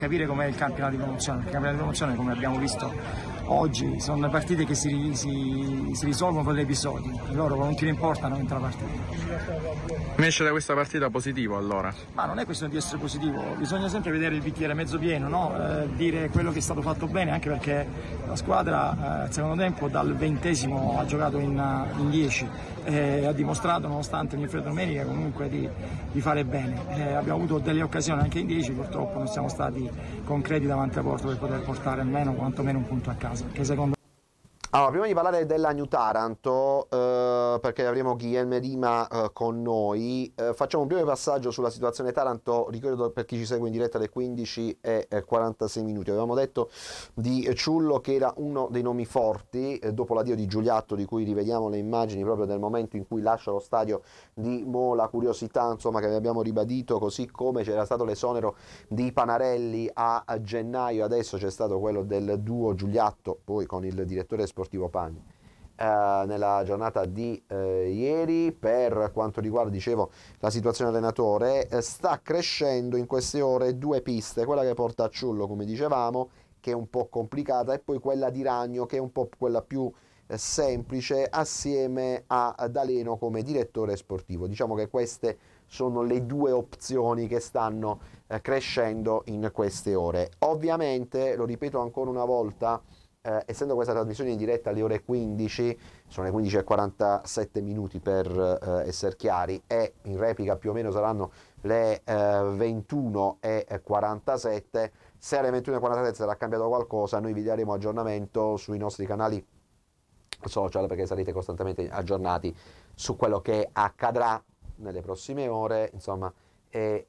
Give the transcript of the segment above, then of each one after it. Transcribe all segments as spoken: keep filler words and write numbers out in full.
capire com'è il campionato di promozione, perché il campionato di promozione, come abbiamo visto oggi, sono partite che si, si, si risolvono con degli episodi, loro con un tiro in porta hanno vinto la partita. Ne esce da questa partita positivo allora? Ma non è questione di essere positivo, bisogna sempre vedere il bicchiere mezzo pieno, no? eh, dire quello che è stato fatto bene, anche perché la squadra eh, al secondo tempo dal ventesimo ha giocato in, in dieci e ha dimostrato, nonostante Wilfredo Domenica, comunque di, di fare bene. Eh, abbiamo avuto delle occasioni anche in dieci, purtroppo non siamo stati concreti davanti a porta per poter portare almeno quantomeno un punto a casa, che secondo Allora, prima di parlare della New Taranto, eh, perché avremo Guilherme Lima eh, con noi, eh, facciamo un breve passaggio sulla situazione Taranto. Ricordo per chi ci segue in diretta alle quindici e quarantasei minuti. Avevamo detto di Ciullo che era uno dei nomi forti, eh, dopo l'addio di Giuliatto, di cui rivediamo le immagini proprio nel momento in cui lascia lo stadio di Mo, la curiosità insomma che vi abbiamo ribadito, così come c'era stato l'esonero di Panarelli a, a gennaio, adesso c'è stato quello del duo Giuliatto, poi con il direttore sportivo Pagni eh, nella giornata di eh, ieri. Per quanto riguarda, dicevo, la situazione allenatore, eh, sta crescendo in queste ore due piste, quella che porta a Ciullo come dicevamo, che è un po' complicata, e poi quella di Ragno, che è un po' quella più eh, semplice, assieme a D'Aleno come direttore sportivo. Diciamo che queste sono le due opzioni che stanno eh, crescendo in queste ore. Ovviamente, lo ripeto ancora una volta, Eh, essendo questa trasmissione in diretta alle ore quindici, sono le quindici e quarantasette minuti per eh, essere chiari, e in replica più o meno saranno le eh, ventuno e quarantasette. Se alle ventuno e quarantasette sarà cambiato qualcosa, noi vi daremo aggiornamento sui nostri canali social, perché sarete costantemente aggiornati su quello che accadrà nelle prossime ore, insomma. E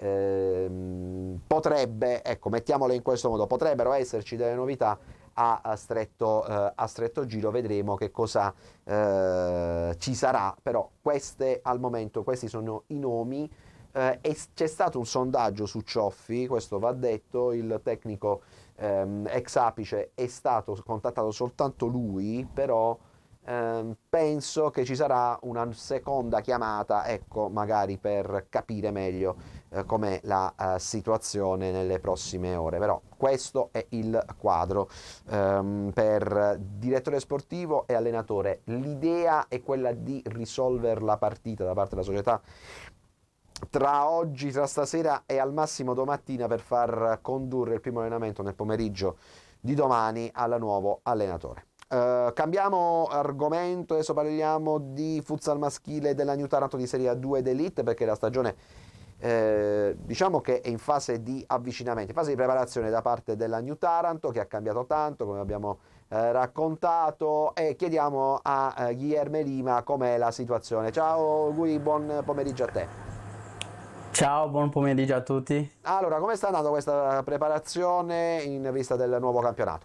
ehm, potrebbe, ecco, mettiamole in questo modo, potrebbero esserci delle novità a, a, stretto, eh, a stretto giro. Vedremo che cosa eh, ci sarà, però queste al momento, questi sono i nomi. Eh, e c'è stato un sondaggio su Cioffi, questo va detto, il tecnico ehm, ex apice è stato contattato soltanto lui, però ehm, penso che ci sarà una seconda chiamata, ecco, magari per capire meglio eh, com'è la uh, situazione nelle prossime ore. Però questo è il quadro ehm, per direttore sportivo e allenatore. L'idea è quella di risolvere la partita da parte della società tra oggi, tra stasera e al massimo domattina, per far condurre il primo allenamento nel pomeriggio di domani al nuovo allenatore. Uh, cambiamo argomento, adesso parliamo di futsal maschile della New Taranto di Serie A due d'Elite, perché la stagione eh, diciamo che è in fase di avvicinamento, in fase di preparazione da parte della New Taranto, che ha cambiato tanto, come abbiamo eh, raccontato, e chiediamo a eh, Guilherme Lima com'è la situazione. Ciao Gui, buon pomeriggio a te. Ciao, buon pomeriggio a tutti. Allora, come sta andando questa preparazione in vista del nuovo campionato?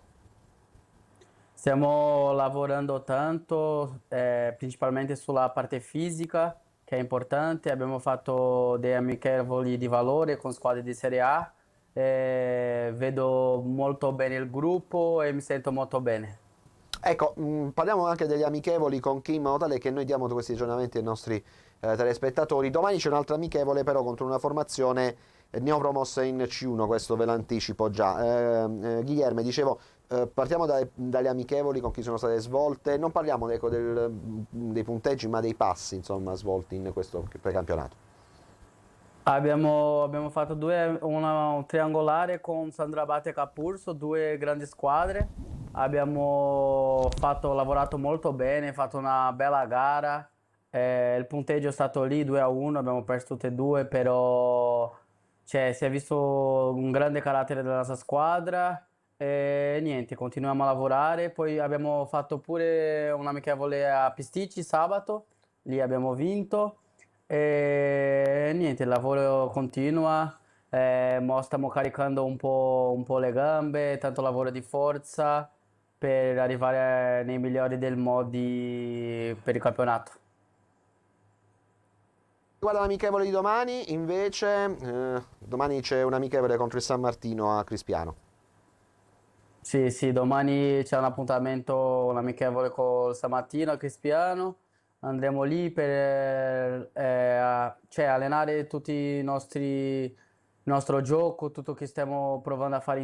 Stiamo lavorando tanto, eh, principalmente sulla parte fisica, che è importante. Abbiamo fatto dei amichevoli di valore con squadre di Serie A. Eh, vedo molto bene il gruppo e mi sento molto bene. Ecco, mh, parliamo anche degli amichevoli con Kim, in modo tale che noi diamo questi aggiornamenti ai nostri eh, telespettatori. Domani c'è un altro amichevole, però contro una formazione eh, neopromossa in C uno, questo ve l'anticipo già. Eh, eh, Guilherme, dicevo, eh, partiamo dai, dagli amichevoli con chi sono state svolte. Non parliamo ecco, del, dei punteggi, ma dei passi insomma svolti in questo precampionato. Abbiamo, abbiamo fatto due, una, un triangolare con Sandrabate e Capurso, due grandi squadre. Abbiamo fatto, lavorato molto bene, fatto una bella gara. Eh, il punteggio è stato lì due a uno, abbiamo perso tutte e due, però cioè, si è visto un grande carattere della nostra squadra e niente, continuiamo a lavorare. Poi abbiamo fatto pure un amichevole a Pisticci sabato, lì abbiamo vinto. E niente, il lavoro continua, eh, mo stiamo caricando un po', un po' le gambe, tanto lavoro di forza per arrivare nei migliori del modi per il campionato. Guarda l'amichevole di domani, invece, eh, domani c'è un amichevole contro il San Martino a Crispiano. Sì, sì, domani c'è un appuntamento, un amichevole col Stamattina a Crispiano. Andremo lì per eh, cioè, allenare tutti i nostri, il nostro gioco, tutto che stiamo provando a fare